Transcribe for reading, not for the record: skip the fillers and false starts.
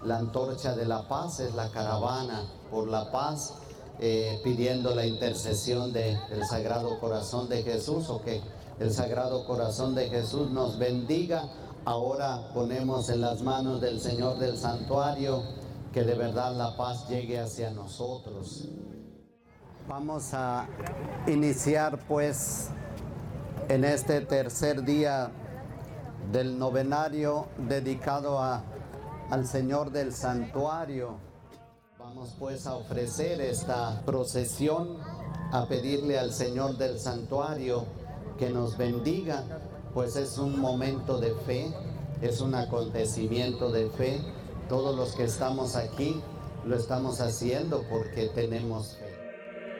La antorcha de la paz es la caravana por la paz, pidiendo la intercesión del Sagrado Corazón de Jesús, o que el Sagrado Corazón de Jesús nos bendiga. Ahora ponemos en las manos del Señor del Santuario que de verdad la paz llegue hacia nosotros. Vamos a iniciar pues en este tercer día del novenario dedicado al Señor del Santuario. Vamos pues a ofrecer esta procesión, a pedirle al Señor del Santuario que nos bendiga, pues es un momento de fe, es un acontecimiento de fe. Todos los que estamos aquí lo estamos haciendo porque tenemos fe.